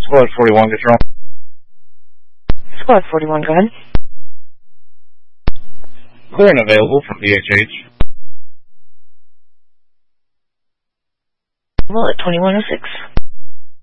Squad 41, get wrong. Squad 41, go ahead. Clear and available from DHH. Well, at 2106.